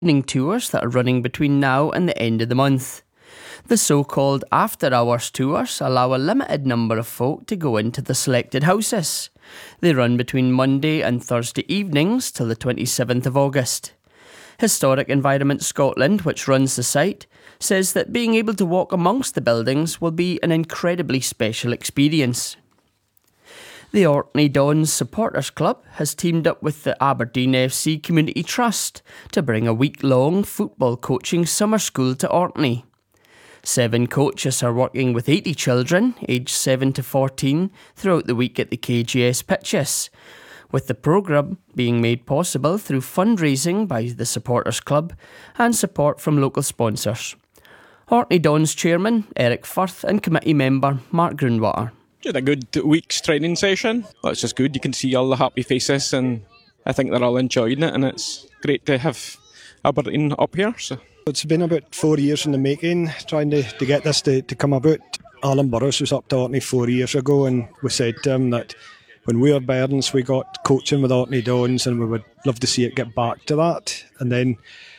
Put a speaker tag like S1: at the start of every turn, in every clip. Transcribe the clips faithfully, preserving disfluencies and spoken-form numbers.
S1: evening tours that are running between now and the end of the month. The so-called after-hours tours allow a limited number of folk to go into the selected houses. They run between Monday and Thursday evenings till the twenty-seventh of August. Historic Environment Scotland, which runs the site, says that being able to walk amongst the buildings will be an incredibly special experience. The Orkney Dons Supporters Club has teamed up with the Aberdeen F C Community Trust to bring a week-long football coaching summer school to Orkney. Seven coaches are working with eighty children, aged seven to fourteen, throughout the week at the K G S pitches, with the programme being made possible through fundraising by the Supporters Club and support from local sponsors. Orkney Dons chairman Eric Firth and committee member Mark Grunwater.
S2: Just a good week's training session. Well, it's just good. You can see all the happy faces, and I think they're all enjoying it, and it's great to have Aberdeen up here. So.
S3: It's been about four years in the making, trying to, to get this to, to come about. Alan Burrows was up to Orkney four years ago, and we said to him that when we were bairns, we got coaching with Orkney Dons, and we would love to see it get back to that. And then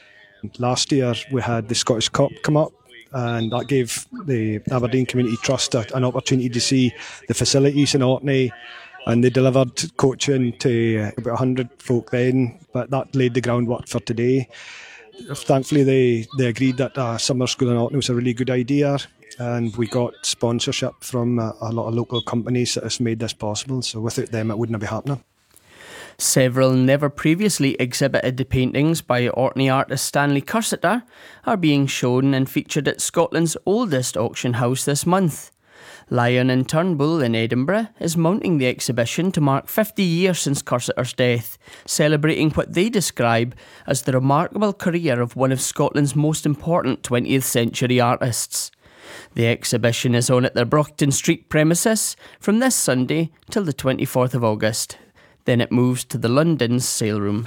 S3: last year we had the Scottish Cup come up, and that gave the Aberdeen Community Trust a, an opportunity to see the facilities in Orkney, and they delivered coaching to about one hundred folk then, but that laid the groundwork for today. Thankfully they, they agreed that a summer school in Orkney was a really good idea, and we got sponsorship from a, a lot of local companies that has made this possible, so without them it wouldn't be happening.
S1: Several never previously exhibited paintings by Orkney artist Stanley Cursiter are being shown and featured at Scotland's oldest auction house this month. Lion and Turnbull in Edinburgh is mounting the exhibition to mark fifty years since Cursiter's death, celebrating what they describe as the remarkable career of one of Scotland's most important twentieth century artists. The exhibition is on at their Brockton Street premises from this Sunday till the twenty-fourth of August. Then it moves to the London's sale room.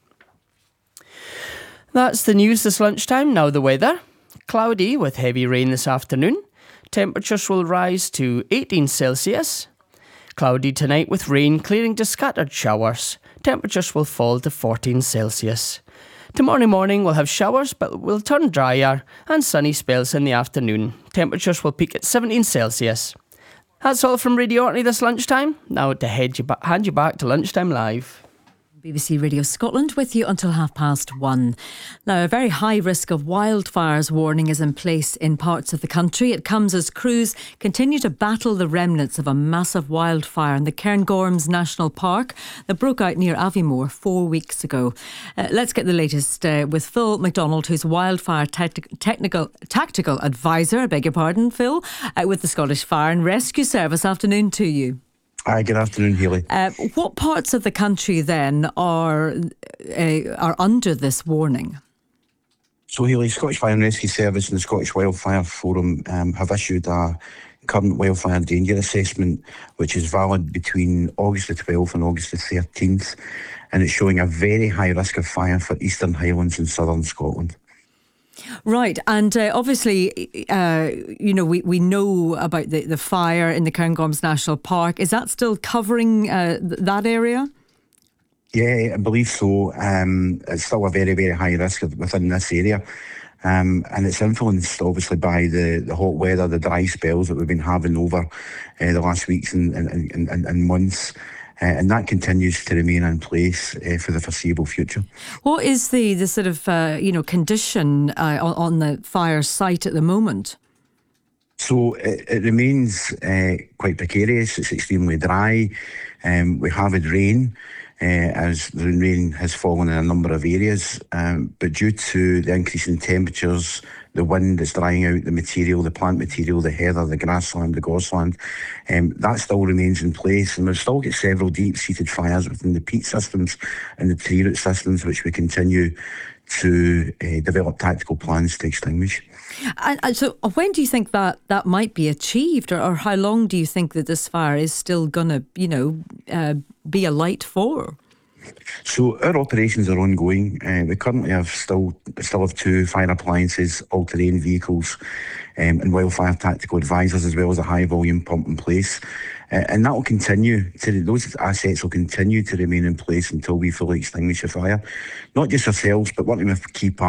S1: That's the news this lunchtime. Now the weather. Cloudy with heavy rain this afternoon. Temperatures will rise to eighteen Celsius. Cloudy tonight with rain clearing to scattered showers. Temperatures will fall to fourteen Celsius. Tomorrow morning we'll have showers but will turn drier and sunny spells in the afternoon. Temperatures will peak at seventeen Celsius. That's all from Radio Orkney this lunchtime. Now to head you ba- hand you back to Lunchtime Live.
S4: B B C Radio Scotland with you until half past one. Now, a very high risk of wildfires warning is in place in parts of the country. It comes as crews continue to battle the remnants of a massive wildfire in the Cairngorms National Park that broke out near Aviemore four weeks ago. Uh, let's get the latest uh, with Phil MacDonald, who's wildfire te- technical tactical advisor, I beg your pardon, Phil, uh, with the Scottish Fire and Rescue Service. Afternoon to you.
S5: Hi, good afternoon, Hayley.
S4: Uh, what parts of the country then are uh, are under this warning?
S5: So, Hayley, Scottish Fire and Rescue Service and the Scottish Wildfire Forum um, have issued a current wildfire danger assessment, which is valid between August the twelfth and August the thirteenth, and it's showing a very high risk of fire for Eastern Highlands and Southern Scotland.
S4: Right, and uh, obviously, uh, you know, we, we know about the, the fire in the Cairngorms National Park. Is that still covering uh, th- that area?
S5: Yeah, I believe so. Um, it's still a very, very high risk within this area. Um, and it's influenced, obviously, by the, the hot weather, the dry spells that we've been having over uh, the last weeks and, and, and, and, and months. Uh, and that continues to remain in place uh, for the foreseeable future. What
S4: is the, the sort of, uh, you know, condition uh, on, on the fire site at the moment?
S5: So it, it remains uh, quite precarious. It's extremely dry. Um, we have had rain, uh, as the rain has fallen in a number of areas. Um, but due to the increase in temperatures, the wind that's drying out the material, the plant material, the heather, the grassland, the gorsland, um, that still remains in place. And we've still got several deep-seated fires within the peat systems and the tree root systems, which we continue to uh, develop tactical plans to extinguish.
S4: And, and so when do you think that that might be achieved, or, or how long do you think that this fire is still going to, you know, uh, be alight for?
S5: So our operations are ongoing. Uh, we currently have still still have two fire appliances, all-terrain vehicles, um, and wildfire tactical advisors, as well as a high-volume pump in place. Uh, and that will continue. To, those assets will continue to remain in place until we fully extinguish the fire. Not just ourselves, but working with key partners.